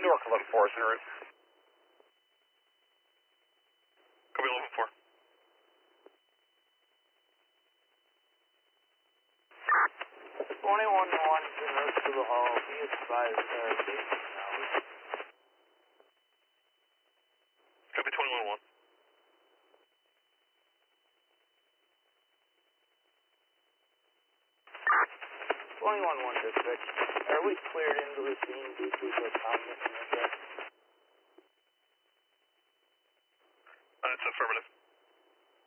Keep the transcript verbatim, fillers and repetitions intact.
Newark eleven four is en route. Copy eleven four. twenty-one one is en route to the hall. Be advised there are dangerous hours. Copy twenty-one one. twenty-one one district. Are we cleared into the scene due to the common interest? That's affirmative.